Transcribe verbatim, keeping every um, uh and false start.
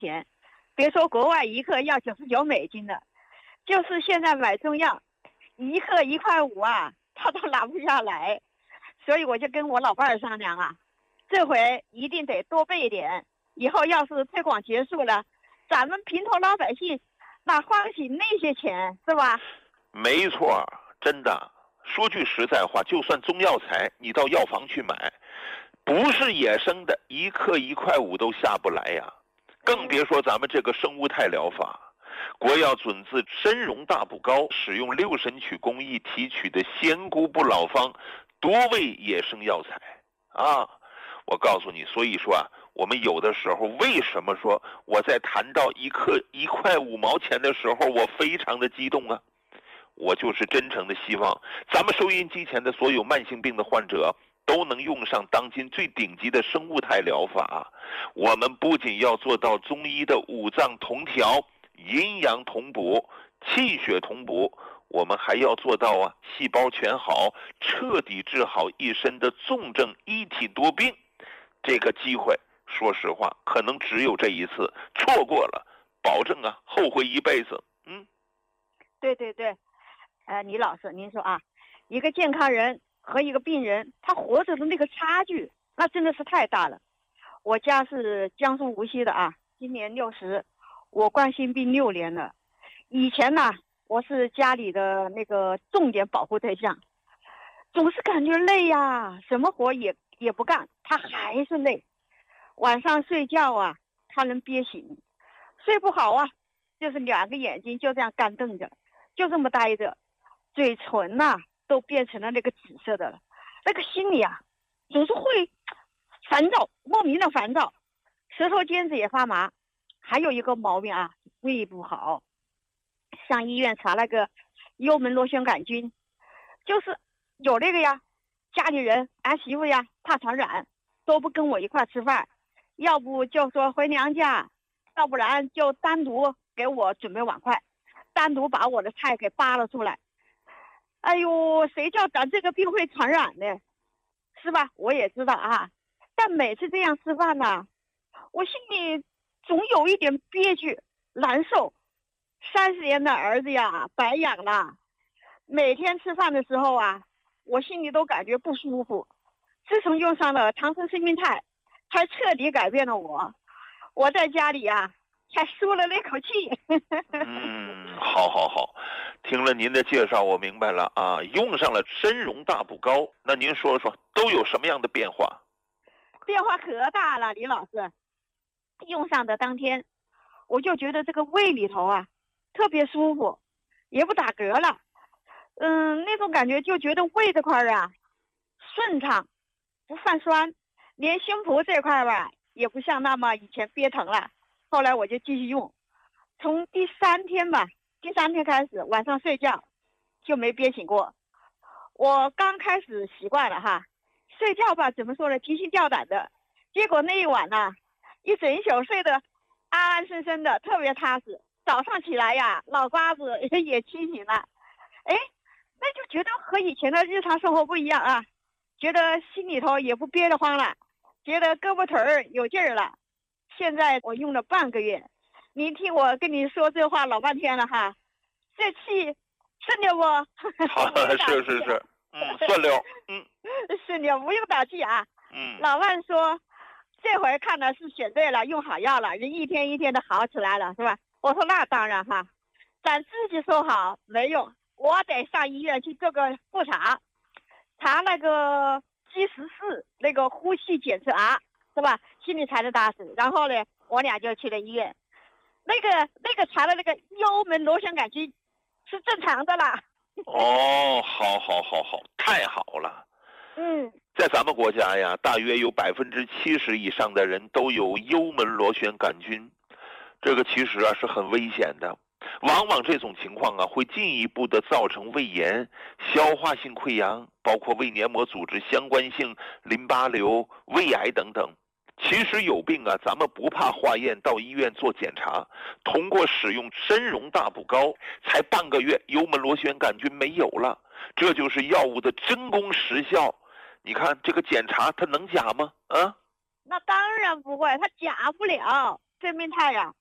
钱，别说国外一克要九十九美金了，就是现在买中药，一克一块五啊，他都拿不下来。所以我就跟我老伴儿商量啊，这回一定得多备一点，以后要是推广结束了，咱们平头老百姓哪花得起那些钱，是吧？ 没错，真的。说句实在话，就算中药材，你到药房去买，不是野生的，一克一块五都下不来呀。更别说咱们这个生物态疗法，国药准字参茸大补膏，使用六神曲工艺提取的仙菇不老方，多味野生药材啊！我告诉你，所以说啊，我们有的时候为什么说我在谈到一克一块五毛钱的时候，我非常的激动啊？我就是真诚的希望咱们收音机前的所有慢性病的患者都能用上当今最顶级的生物态疗法。我们不仅要做到中医的五脏同调、阴阳同补、气血同补，我们还要做到啊细胞全好，彻底治好一身的重症，一体多病。这个机会说实话可能只有这一次，错过了保证啊后悔一辈子。嗯， 对对对，呃，李老师您说啊，一个健康人和一个病人他活着的那个差距，那真的是太大了。我家是江苏无锡的啊，今年六十，我冠心病六年了。以前呢，我是家里的那个重点保护对象，总是感觉累呀，什么活也也不干，他还是累。晚上睡觉啊，他能憋醒，睡不好啊，就是两个眼睛就这样干瞪着，就这么待着，嘴唇呐、啊、都变成了那个紫色的了，那个心里啊总是会烦躁，莫名的烦躁，舌头尖子也发麻。还有一个毛病啊，胃不好，上医院查那个幽门螺旋杆菌，就是有那个呀，家里人儿媳妇呀怕传染，都不跟我一块吃饭，要不就说回娘家，要不然就单独给我准备碗筷，单独把我的菜给扒了出来。哎呦，谁叫咱这个病会传染呢？是吧？我也知道啊，但每次这样吃饭呢、啊，我心里总有一点憋屈难受。三十年的儿子呀白养了，每天吃饭的时候啊，我心里都感觉不舒服。自从用上了长生生命肽，才彻底改变了我。我在家里呀、啊、才舒了那口气。 嗯，好好好，听了您的介绍我明白了啊，用上了参茸大补膏，那您说说都有什么样的变化？ 变化可大了，李老师。用上的当天我就觉得这个胃里头啊特别舒服，也不打嗝了。嗯，那种感觉就觉得胃这块啊顺畅，不泛酸，连胸脯这块吧也不像那么以前憋疼了。后来我就继续用，从第三天吧，第三天开始晚上睡觉就没憋醒过。我刚开始习惯了哈，睡觉吧怎么说呢，提心吊胆的，结果那一晚呢、啊，一整宿睡得安安生生的，特别踏实。早上起来呀，脑瓜子也清醒了，哎，那就觉得和以前的日常生活不一样啊，觉得心里头也不憋得慌了，觉得胳膊腿儿有劲儿了。现在我用了半个月，你听我跟你说这话老半天了哈，这气顺溜不？ 好，是是是，嗯，顺溜，嗯， 顺溜，不用打气啊。 嗯， 老万说，这回看来是选对了，用好药了，人一天一天的好起来了，是吧？我说那当然哈，咱自己说好没用，我得上医院去做个复查，查那个 G 十四那个呼气检测啊，是吧？心里才能踏实。然后呢，我俩就去了医院，那个那个查的那个幽门螺旋杆菌是正常的啦。 哦，好好好好，太好了。 嗯， 在咱们国家呀，大约有百分之七十以上的人都有幽门螺旋杆菌，这个其实啊是很危险的。往往这种情况啊，会进一步的造成胃炎、消化性溃疡，包括胃黏膜组织相关性淋巴瘤、胃癌等等。其实有病啊，咱们不怕化验，到医院做检查，通过使用参茸大补膏，才半个月，幽门螺旋杆菌没有了，这就是药物的真功实效。你看这个检查它能假吗？啊？ 那当然不会，它假不了。 这命太阳